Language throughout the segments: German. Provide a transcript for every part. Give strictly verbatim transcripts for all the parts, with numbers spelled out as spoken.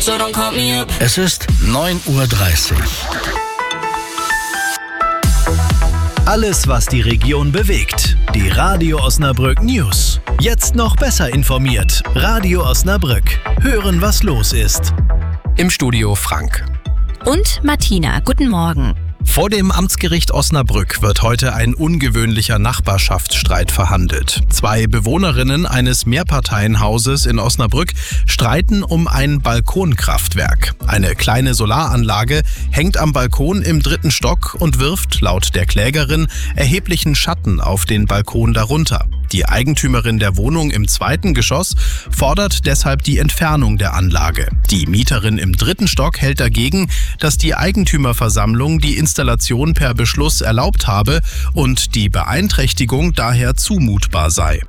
so don't call me up. Es ist neun Uhr dreißig. Alles, was die Region bewegt. Die Radio Osnabrück News. Jetzt noch besser informiert. Radio Osnabrück. Hören, was los ist. Im Studio Frank. Und Martina, guten Morgen. Vor dem Amtsgericht Osnabrück wird heute ein ungewöhnlicher Nachbarschaftsstreit verhandelt. Zwei Bewohnerinnen eines Mehrparteienhauses in Osnabrück streiten um ein Balkonkraftwerk. Eine kleine Solaranlage hängt am Balkon im dritten Stock und wirft, laut der Klägerin, erheblichen Schatten auf den Balkon darunter. Die Eigentümerin der Wohnung im zweiten Geschoss fordert deshalb die Entfernung der Anlage. Die Mieterin im dritten Stock hält dagegen, dass die Eigentümerversammlung die Installation per Beschluss erlaubt habe und die Beeinträchtigung daher zumutbar sei.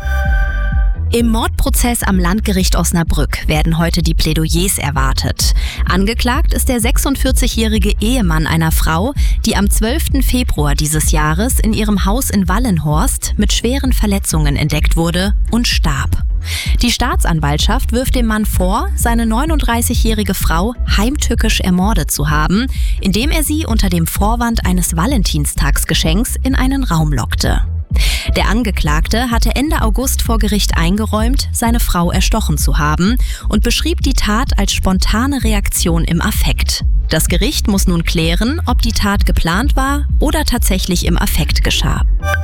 Im Mordprozess am Landgericht Osnabrück werden heute die Plädoyers erwartet. Angeklagt ist der sechsundvierzigjährige Ehemann einer Frau, die am zwölften Februar dieses Jahres in ihrem Haus in Wallenhorst mit schweren Verletzungen entdeckt wurde und starb. Die Staatsanwaltschaft wirft dem Mann vor, seine neununddreißigjährige Frau heimtückisch ermordet zu haben, indem er sie unter dem Vorwand eines Valentinstagsgeschenks in einen Raum lockte. Der Angeklagte hatte Ende August vor Gericht eingeräumt, seine Frau erstochen zu haben und beschrieb die Tat als spontane Reaktion im Affekt. Das Gericht muss nun klären, ob die Tat geplant war oder tatsächlich im Affekt geschah.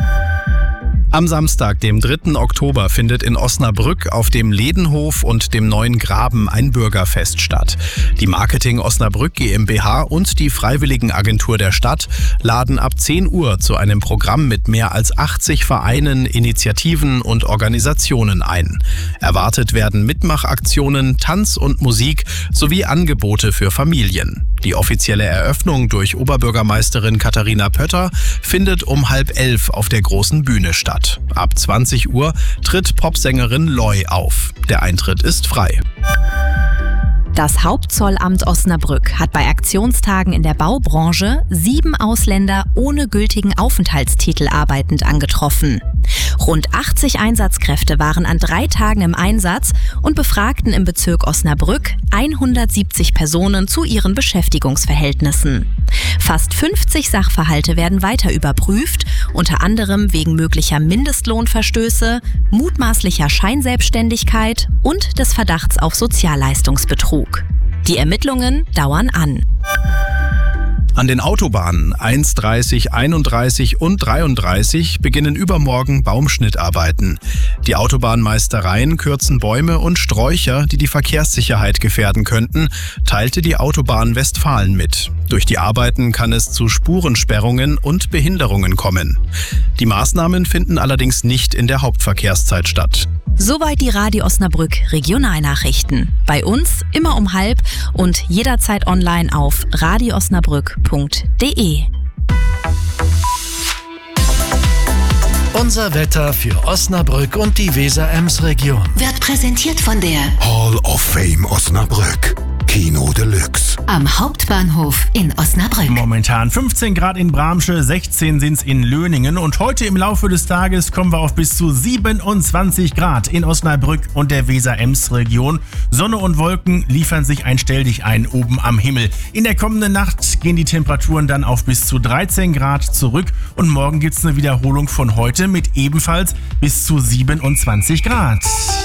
Am Samstag, dem dritten Oktober, findet in Osnabrück auf dem Ledenhof und dem Neuen Graben ein Bürgerfest statt. Die Marketing Osnabrück GmbH und die Freiwilligenagentur der Stadt laden ab zehn Uhr zu einem Programm mit mehr als achtzig Vereinen, Initiativen und Organisationen ein. Erwartet werden Mitmachaktionen, Tanz und Musik sowie Angebote für Familien. Die offizielle Eröffnung durch Oberbürgermeisterin Katharina Pötter findet um halb elf auf der großen Bühne statt. Ab zwanzig Uhr tritt Popsängerin Loy auf. Der Eintritt ist frei. Das Hauptzollamt Osnabrück hat bei Aktionstagen in der Baubranche sieben Ausländer ohne gültigen Aufenthaltstitel arbeitend angetroffen. Rund achtzig Einsatzkräfte waren an drei Tagen im Einsatz und befragten im Bezirk Osnabrück hundertsiebzig Personen zu ihren Beschäftigungsverhältnissen. Fast fünfzig Sachverhalte werden weiter überprüft, unter anderem wegen möglicher Mindestlohnverstöße, mutmaßlicher Scheinselbstständigkeit und des Verdachts auf Sozialleistungsbetrug. Die Ermittlungen dauern an. An den Autobahnen eins, dreißig, einunddreißig und dreiunddreißig beginnen übermorgen Baumschnittarbeiten. Die Autobahnmeistereien kürzen Bäume und Sträucher, die die Verkehrssicherheit gefährden könnten, teilte die Autobahn Westfalen mit. Durch die Arbeiten kann es zu Spurensperrungen und Behinderungen kommen. Die Maßnahmen finden allerdings nicht in der Hauptverkehrszeit statt. Soweit die Radio Osnabrück Regionalnachrichten. Bei uns immer um halb und jederzeit online auf radio osnabrück punkt de. Unser Wetter für Osnabrück und die Weser-Ems-Region Wird präsentiert von der Hall of Fame Osnabrück. Kino Deluxe. am Hauptbahnhof in Osnabrück. Momentan fünfzehn Grad in Bramsche, sechzehn sind's in Löningen und heute im Laufe des Tages kommen wir auf bis zu siebenundzwanzig Grad in Osnabrück und der Weser-Ems-Region. Sonne und Wolken liefern sich ein Stelldichein oben am Himmel. In der kommenden Nacht gehen die Temperaturen dann auf bis zu dreizehn Grad zurück und morgen gibt's eine Wiederholung von heute mit ebenfalls bis zu siebenundzwanzig Grad.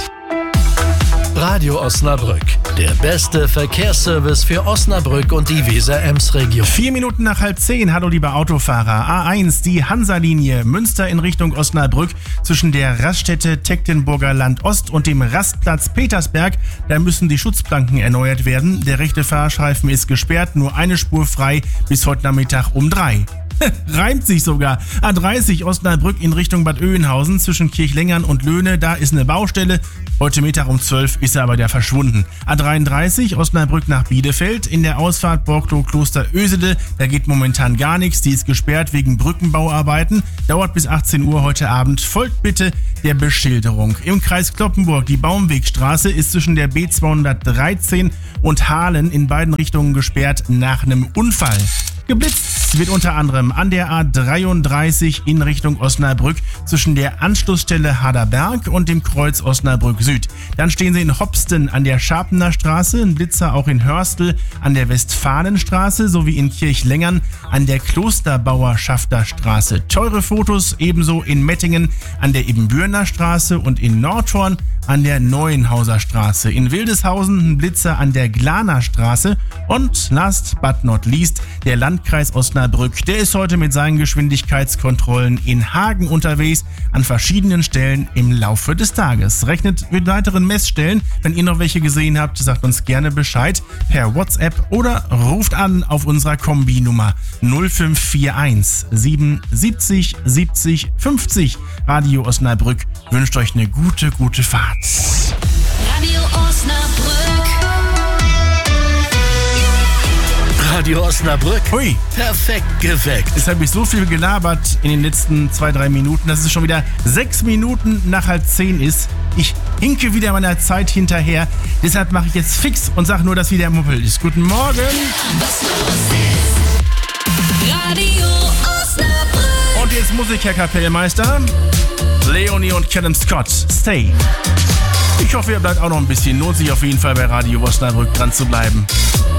Radio Osnabrück, der beste Verkehrsservice für Osnabrück und die Weser-Ems-Region. Vier Minuten nach halb zehn, hallo liebe Autofahrer. A eins, die Hansa-Linie Münster in Richtung Osnabrück zwischen der Raststätte Tecklenburger Land Ost und dem Rastplatz Petersberg. Da müssen die Schutzplanken erneuert werden. Der rechte Fahrstreifen ist gesperrt, nur eine Spur frei bis heute Nachmittag um drei. Reimt sich sogar. A dreißig Osnabrück in Richtung Bad Oeynhausen zwischen Kirchlengern und Löhne, da ist eine Baustelle. Heute Mittag um zwölf ist er aber wieder verschwunden. A dreiunddreißig Osnabrück nach Bielefeld in der Ausfahrt Borglow-Kloster Ösede, da geht momentan gar nichts, die ist gesperrt wegen Brückenbauarbeiten. Dauert bis achtzehn Uhr heute Abend. Folgt bitte der Beschilderung. Im Kreis Cloppenburg, die Baumwegstraße ist zwischen der B zweihundertdreizehn und Hahlen in beiden Richtungen gesperrt nach einem Unfall. Geblitzt wird unter anderem an der A dreiunddreißig in Richtung Osnabrück zwischen der Anschlussstelle Haderberg und dem Kreuz Osnabrück Süd. Dann stehen Sie in Hopsten an der Scharpener Straße, ein Blitzer auch in Hörstel an der Westfalenstraße sowie in Kirchlengern an der Klosterbauer Schafter Straße. Teure Fotos ebenso in Mettingen an der Ibbenbürner Straße und in Nordhorn an der Neuenhauser Straße. In Wildeshausen ein Blitzer an der Glaner Straße und last but not least der Landkreis Osnabrück. Der ist heute mit seinen Geschwindigkeitskontrollen in Hagen unterwegs an verschiedenen Stellen im Laufe des Tages. Rechnet mit weiteren Messstellen. Wenn ihr noch welche gesehen habt, sagt uns gerne Bescheid per WhatsApp oder ruft an auf unserer Kombi-Nummer null fünf vier eins siebenundsiebzig siebzig fünfzig. Radio Osnabrück wünscht euch eine gute, gute Fahrt. Radio Osnabrück. Radio Osnabrück. Hui, Perfekt geweckt. jetzt habe ich so viel gelabert in den letzten zwei, drei Minuten, dass es schon wieder sechs Minuten nach halb zehn ist. Ich hinke wieder meiner Zeit hinterher. Deshalb mache ich jetzt fix und sage nur, dass wieder Muppel ist. Guten Morgen. Was los ist. Radio Osnabrück. Und jetzt Musik, Herr Kapellmeister. Leonie und Callum Scott. Stay. Ich hoffe, ihr bleibt auch noch ein bisschen. Lohnt sich auf jeden Fall bei Radio Osnabrück dran zu bleiben.